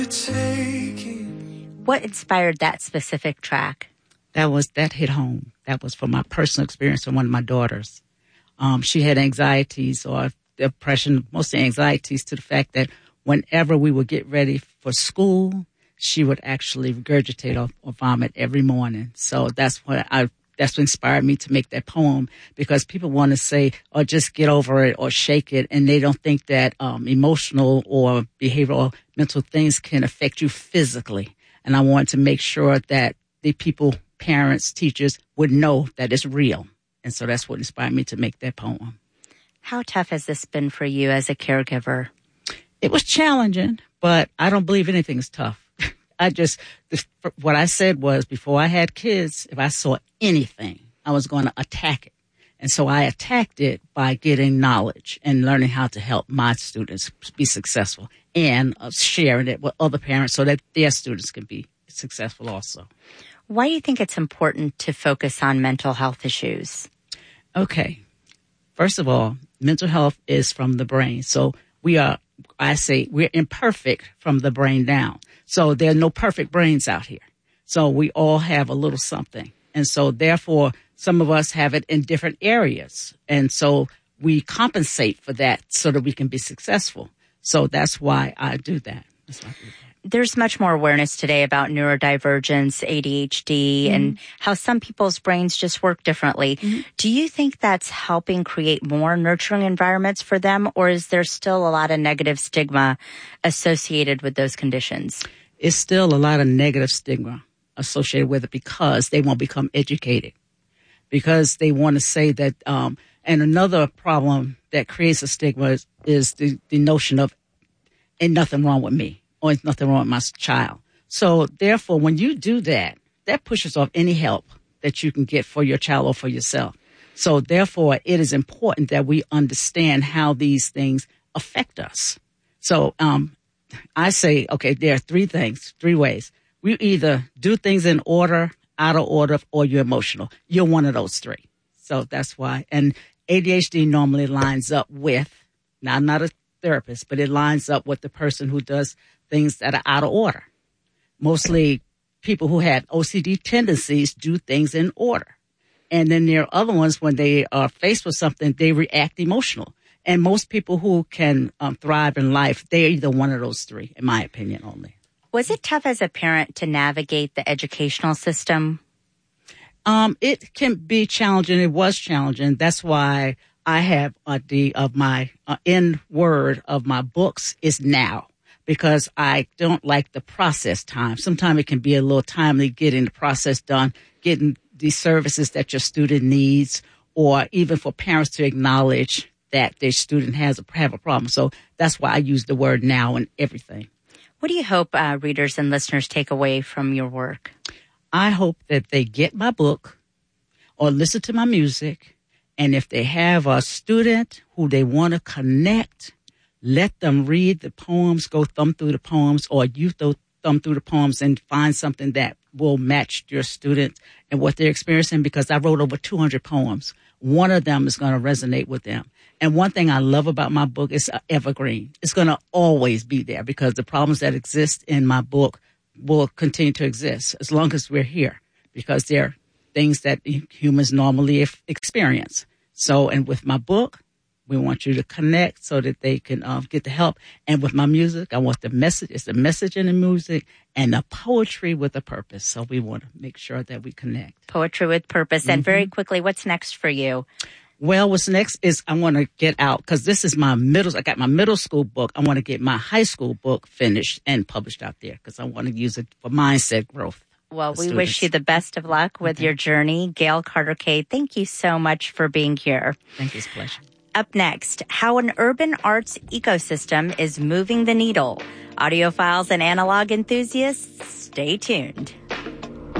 What inspired that specific track? That hit home. That was from my personal experience from one of my daughters. She had anxieties or depression, mostly anxieties to the fact that whenever we would get ready for school, she would actually regurgitate or vomit every morning. So that's what inspired me to make that poem, because people want to say, or just get over it or shake it. And they don't think that emotional or behavioral mental things can affect you physically. And I wanted to make sure that the people, parents, teachers would know that it's real. And so that's what inspired me to make that poem. How tough has this been for you as a caregiver? It was challenging, but I don't believe anything is tough. What I said was, before I had kids, if I saw anything, I was going to attack it. And so I attacked it by getting knowledge and learning how to help my students be successful, and sharing it with other parents so that their students can be successful also. Why do you think it's important to focus on mental health issues? Okay. First of all, mental health is from the brain. So we're imperfect from the brain down. So there are no perfect brains out here. So we all have a little something. And so therefore, some of us have it in different areas. And so we compensate for that so that we can be successful. So that's why I do that. There's much more awareness today about neurodivergence, ADHD, and how some people's brains just work differently. Do you think that's helping create more nurturing environments for them, or is there still a lot of negative stigma associated with those conditions? It's still a lot of negative stigma associated with it, because they won't become educated, because they want to say that, and another problem that creates a stigma is the notion of, ain't nothing wrong with me, or ain't nothing wrong with my child. So therefore, when you do that, that pushes off any help that you can get for your child or for yourself. So therefore, it is important that we understand how these things affect us. So I say, okay, there are three ways. We either do things in order, out of order, or you're emotional. You're one of those three. So that's why. And ADHD normally lines up with, now I'm not a therapist, but it lines up with the person who does things that are out of order. Mostly people who have OCD tendencies do things in order. And then there are other ones, when they are faced with something, they react emotional. And most people who can thrive in life, they're either one of those three, in my opinion only. Was it tough as a parent to navigate the educational system? It can be challenging. It was challenging. That's why I have my end word of my books is now, because I don't like the process time. Sometimes it can be a little timely getting the process done, getting the services that your student needs, or even for parents to acknowledge that their student have a problem. So that's why I use the word now in everything. What do you hope readers and listeners take away from your work? I hope that they get my book or listen to my music. And if they have a student who they want to connect, let them read the poems, go thumb through the poems, or you thumb through the poems and find something that will match your student and what they're experiencing, because I wrote over 200 poems. One of them is going to resonate with them. And one thing I love about my book is evergreen. It's going to always be there, because the problems that exist in my book will continue to exist as long as we're here, because they're things that humans normally experience. So, and with my book, we want you to connect so that they can get the help. And with my music, I want the message. It's the message in the music and the poetry with a purpose. So we want to make sure that we connect. Poetry with purpose. And very quickly, what's next for you? Well, what's next is I want to get out, because this is I got my middle school book. I want to get my high school book finished and published out there, because I want to use it for mindset growth. Well, we wish you the best of luck with your journey. Gail Carter-Kay, thank you so much for being here. Thank you. It's a pleasure. Up next, how an urban arts ecosystem is moving the needle. Audiophiles and analog enthusiasts, stay tuned.